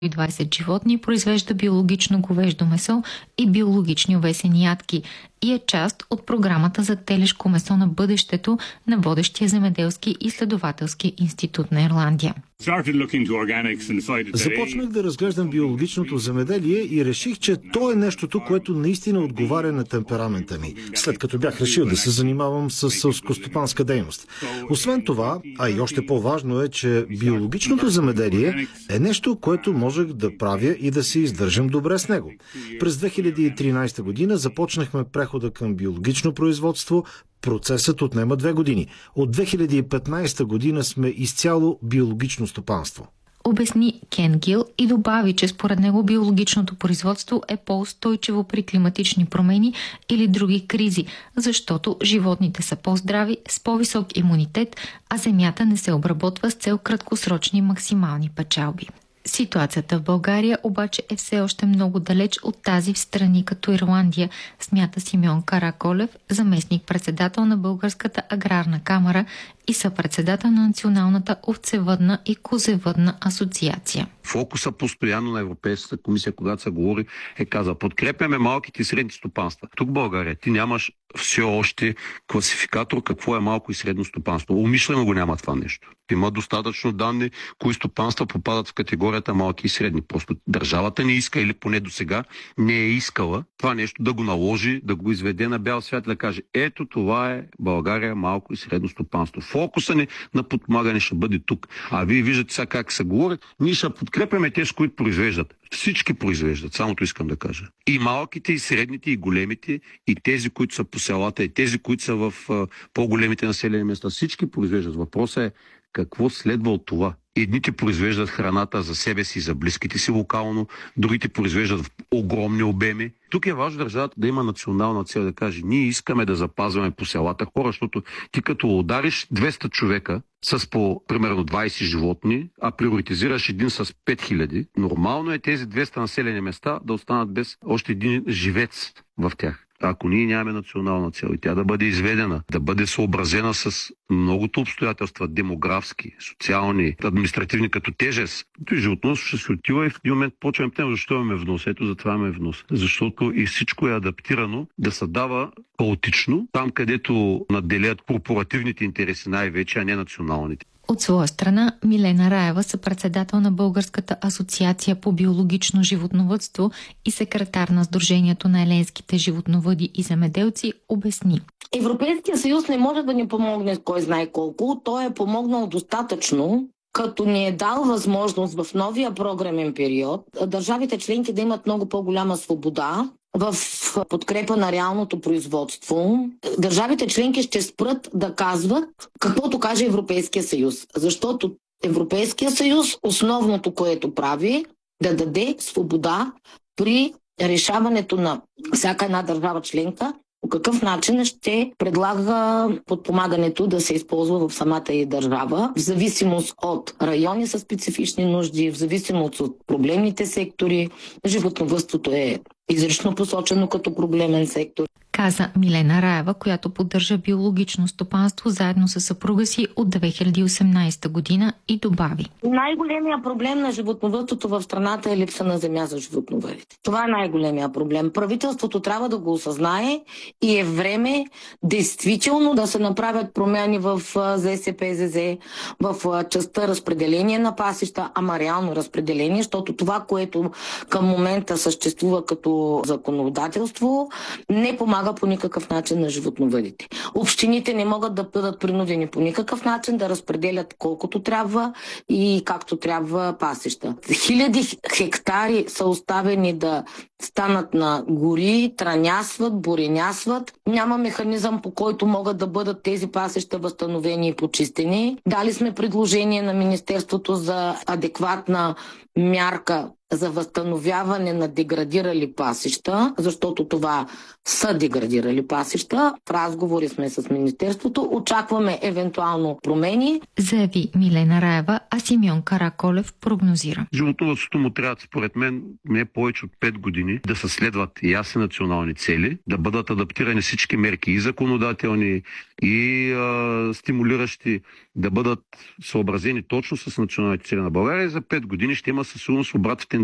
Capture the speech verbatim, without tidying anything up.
и двайсет животни произвежда биологично говеждо месо и биологични овесени ядки и е част от програмата за телешко месо на бъдещето на водещия земеделски изследователски институт на Ирландия. Започнах да разглеждам биологичното земеделие и реших, че то е нещото, което наистина отговаря на темперамента ми, след като бях решил да се занимавам с селскостопанска дейност. Освен това, а и още по-важно е, че биологичното земеделие е нещо, което можех да правя и да се издържам добре с него. През две хиляди и тринайсета година започнахме прехода към биологично производство. Процесът отнема две години. От две хиляди и петнайсета година сме изцяло биологично стопанство. Обясни Кен Гил и добави, че според него биологичното производство е по-устойчиво при климатични промени или други кризи, защото животните са по-здрави, с по-висок имунитет, а земята не се обработва с цел краткосрочни максимални печалби. Ситуацията в България обаче е все още много далеч от тази в страни като Ирландия, смята Симеон Караколев, заместник-председател на Българската аграрна камара и съпредседател на Националната овцевъдна и козевъдна асоциация. Фокуса постоянно на Европейската комисия, когато се говори, е каза: подкрепяме малките и средни стопанства. Тук в България ти нямаш все още класификатор какво е малко и средно стопанство. Умишлено го няма това нещо. Има достатъчно данни, кои стопанства попадат в категорията малки и средни. Просто държавата не иска, или поне до сега не е искала това нещо да го наложи, да го изведе на бял свят, да каже: ето това е България, малко и средно стопанство. Фокуса ни на подпомагане ще бъде тук. А вие виждате сега как се говори. Ние ще подкрепяме тези, които произвеждат. Всички произвеждат, самото искам да кажа. И малките, и средните, и големите, и тези, които са по селата, и тези, които са в а, по-големите населени места. Всички произвеждат. Въпросът е какво следва от това. Едните произвеждат храната за себе си и за близките си локално, другите произвеждат в огромни обеми. Тук е важно държавата да има национална цел, да каже: ние искаме да запазваме по селата хора, защото ти като удариш двеста човека с по примерно двайсет животни, а приоритизираш един с пет хиляди, нормално е тези двеста населени места да останат без още един живец в тях. Ако ние нямаме национална цел и тя да бъде изведена, да бъде съобразена с многото обстоятелства, демографски, социални, административни, като тежест, то и животновъдството ще се отива и в един момент почваме тема, защо имаме внос. Ето затова имаме внос. Защото и всичко е адаптирано да се дава хаотично, там където наделят корпоративните интереси най-вече, а не националните. От своя страна, Милена Раева, съпредседател на Българската асоциация по биологично животновъдство и секретар на Сдружението на еленските животновъди и земеделци, обясни. Европейския съюз не може да ни помогне кой знае колко. Той е помогнал достатъчно, като ни е дал възможност в новия програмен период държавите членки да имат много по-голяма свобода в подкрепа на реалното производство. Държавите членки ще спрат да казват каквото каже Европейския съюз, защото Европейския съюз основното, което прави, да даде свобода при решаването на всяка една държава членка по какъв начин ще предлага подпомагането да се използва в самата и държава, в зависимост от райони с специфични нужди, в зависимост от проблемните сектори. Животновъдството е изрично посочено като проблемен сектор. Каза Милена Раева, която поддържа биологично стопанство заедно с съпруга си от две хиляди и осемнайсета година, и добави: най-големия проблем на животновъдството в страната е липса на земя за животновъдите. Това е най-големия проблем. Правителството трябва да го осъзнае и е време действително да се направят промени в ЗСПЗЗ, в частта разпределение на пасища, ама реално разпределение, защото това, което към момента съществува като законодателство, не помага по никакъв начин на животновъдите. Общините не могат да бъдат принудени по никакъв начин да разпределят колкото трябва и както трябва пасища. Хиляди хектари са оставени да станат на гори, транясват, буренясват. Няма механизъм, по който могат да бъдат тези пасища възстановени и почистени. Дали сме предложение на Министерството за адекватна мярка за възстановяване на деградирали пасища, защото това са деградирали пасища. В разговори сме с Министерството. Очакваме евентуално промени. Заяви Милена Раева, а Симеон Караколев прогнозира. Животновъдството му трябва, според мен, не повече от пет години години да се следват ясни национални цели, да бъдат адаптирани всички мерки и законодателни, и а, стимулиращи, да бъдат съобразени точно с националните цели на България. И за пет години ще има със сигурност обратите